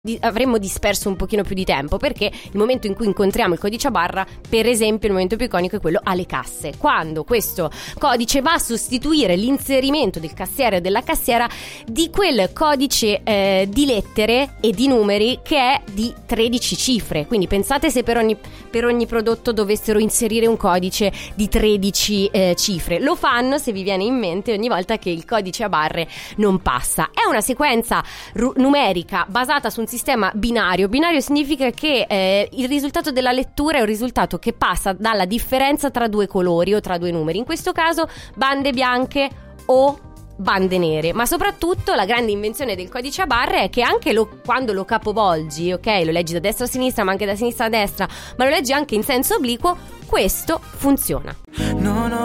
avremmo disperso un pochino più di tempo, perché il momento in cui incontriamo il codice a barra, per esempio il momento più iconico è quello alle casse, quando questo codice va a sostituire l'inserimento del cassiere o della cassiera di quel codice di lettere e di numeri che è di 13 cifre. Quindi pensate se per ogni prodotto dovessero inserire un codice di 13 cifre. Lo fanno, se vi viene in mente, ogni volta che il codice a barre non passa. È una sequenza numerica basata su un sistema binario. Binario significa che il risultato della lettura è un risultato che passa dalla differenza tra due colori o tra due numeri, in questo caso bande bianche o bande nere. Ma soprattutto la grande invenzione del codice a barre è che anche quando lo capovolgi, ok, lo leggi da destra a sinistra ma anche da sinistra a destra, ma lo leggi anche in senso obliquo, questo funziona.